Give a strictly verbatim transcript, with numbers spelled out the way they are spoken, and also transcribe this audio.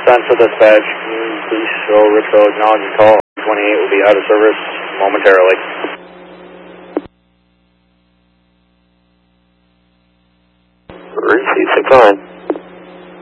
Central Dispatch. Please show Richville acknowledging call. twenty-eight will be out of service momentarily. Receive six on.